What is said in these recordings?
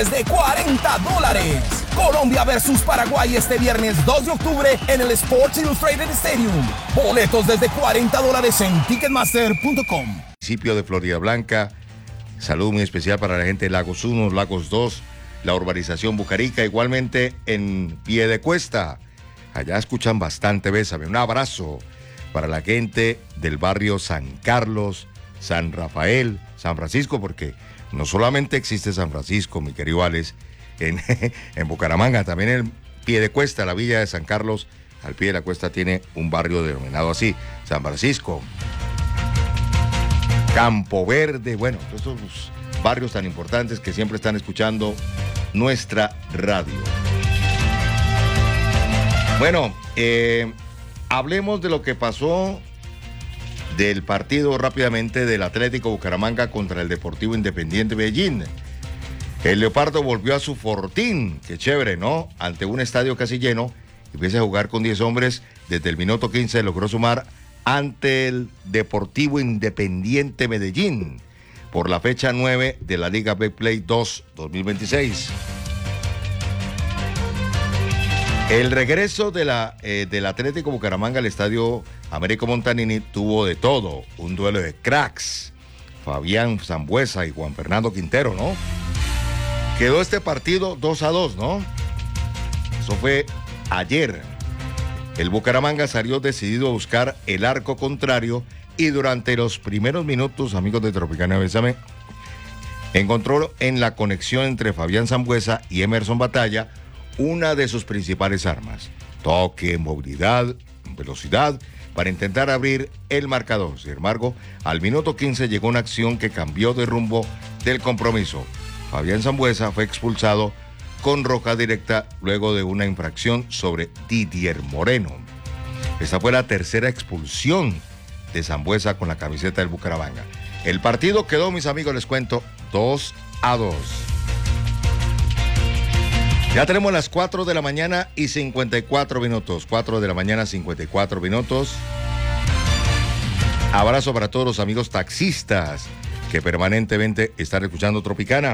de $40. Colombia versus Paraguay este viernes 2 de octubre en el Sports Illustrated Stadium. Boletos desde $40 en Ticketmaster.com. Municipio de Florida Blanca. Saludo muy especial para la gente de Lagos 1, Lagos 2, la urbanización Bucarica, igualmente en Piedecuesta. Allá escuchan bastante, bésame. Un abrazo para la gente del barrio San Carlos, San Rafael, San Francisco, porque no solamente existe San Francisco, mi querido Alex, en Bucaramanga, también en Piedecuesta, la villa de San Carlos, al pie de la cuesta tiene un barrio denominado así, San Francisco. Campo Verde, bueno, estos barrios tan importantes que siempre están escuchando nuestra radio. Bueno, hablemos de lo que pasó del partido rápidamente del Atlético Bucaramanga contra el Deportivo Independiente Medellín. El Leopardo volvió a su fortín, qué chévere, ¿no? Ante un estadio casi lleno, empieza a jugar con 10 hombres, desde el minuto 15 logró sumar ante el Deportivo Independiente Medellín por la fecha 9 de la Liga Betplay 2 2026. El regreso del Atlético Bucaramanga al Estadio Américo Montanini tuvo de todo, un duelo de cracks, Fabián Sambueza y Juan Fernando Quintero, ¿no? Quedó este partido 2-2, ¿no? Eso fue ayer. El Bucaramanga salió decidido a buscar el arco contrario y durante los primeros minutos, amigos de Tropicana Bésame, encontró en la conexión entre Fabián Sambueza y Emerson Batalla una de sus principales armas. Toque, movilidad, velocidad, para intentar abrir el marcador. Sin embargo, al minuto 15 llegó una acción que cambió de rumbo del compromiso. Fabián Sambueza fue expulsado con roja directa luego de una infracción sobre Didier Moreno. Esta fue la tercera expulsión de Sambueza con la camiseta del Bucaramanga. El partido quedó, mis amigos, les cuento, 2-2. Ya tenemos las 4 de la mañana y 54 minutos. 4 de la mañana, 54 minutos. Abrazo para todos los amigos taxistas que permanentemente están escuchando Tropicana.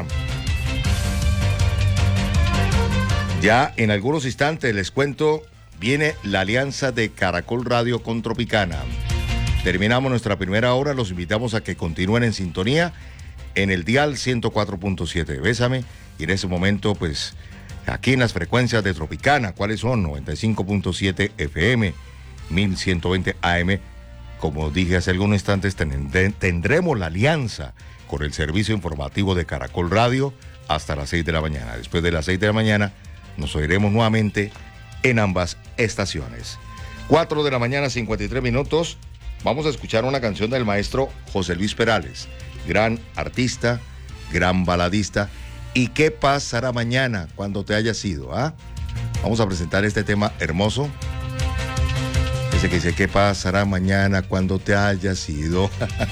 Ya en algunos instantes les cuento, viene la alianza de Caracol Radio con Tropicana. Terminamos nuestra primera hora, los invitamos a que continúen en sintonía en el dial 104.7. Bésame, y en ese momento, pues, aquí en las frecuencias de Tropicana, ¿cuáles son? 95.7 FM, 1120 AM. Como dije hace algunos instantes, tendremos la alianza con el servicio informativo de Caracol Radio hasta las 6 de la mañana. Después de las 6 de la mañana, nos oiremos nuevamente en ambas estaciones. 4 de la mañana, 53 minutos. Vamos a escuchar una canción del maestro José Luis Perales, gran artista, gran baladista. ¿Y qué pasará mañana cuando te hayas ido? Vamos a presentar este tema hermoso. Ese que dice, ¿qué pasará mañana cuando te hayas ido?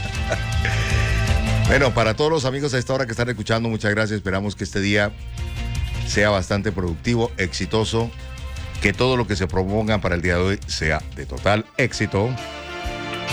Bueno, para todos los amigos a esta hora que están escuchando, muchas gracias. Esperamos que este día sea bastante productivo, exitoso, que todo lo que se proponga para el día de hoy sea de total éxito.